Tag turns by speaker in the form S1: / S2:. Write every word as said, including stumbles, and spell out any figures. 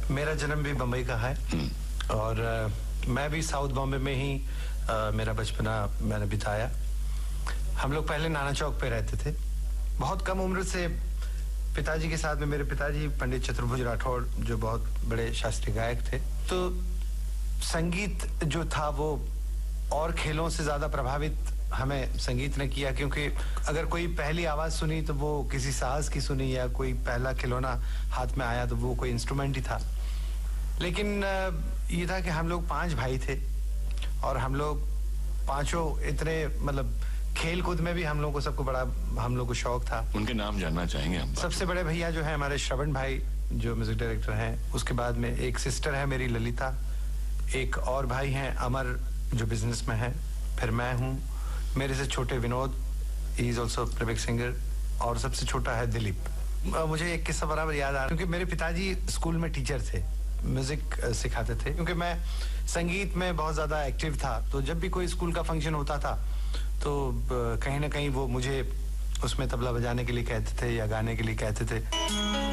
S1: मेरा जन्म भी बम्बई का है और आ, मैं भी साउथ बॉम्बे में ही आ, मेरा बचपना मैंने बिताया। हम लोग पहले नाना चौक पे रहते थे। बहुत कम उम्र से पिताजी के साथ में, मेरे पिताजी पंडित चतुर्भुज राठौड़ जो बहुत बड़े शास्त्रीय गायक थे, तो संगीत जो था वो और खेलों से ज्यादा प्रभावित हमें संगीत ने किया, क्योंकि अगर कोई पहली आवाज सुनी तो वो किसी साज की सुनी, या कोई पहला खिलौना हाथ में आया तो वो कोई इंस्ट्रूमेंट ही था। लेकिन ये था कि हम लोग पांच भाई थे और हम लोग पांचों इतने, मतलब खेल कूद में भी हम लोग को सबको बड़ा हम लोग को शौक था।
S2: उनके नाम जानना चाहेंगे हम।
S1: सबसे बड़े भैया जो है हमारे श्रवण भाई, जो म्यूजिक डायरेक्टर हैं। उसके बाद में एक सिस्टर है मेरी ललिता, एक और भाई हैं अमर जो बिजनेस में है, फिर मैं हूँ, मेरे से छोटे Vinod, he is also playback singer, और सबसे छोटा है दिलीप। मुझे एक किस्सा बराबर याद आ रहा है, क्योंकि मेरे पिताजी स्कूल में टीचर थे, म्यूजिक सिखाते थे। क्योंकि मैं संगीत में बहुत ज्यादा एक्टिव था, तो जब भी कोई स्कूल का फंक्शन होता था तो कहीं ना कहीं वो मुझे उसमें तबला बजाने के लिए कहते थे या गाने के लिए कहते थे।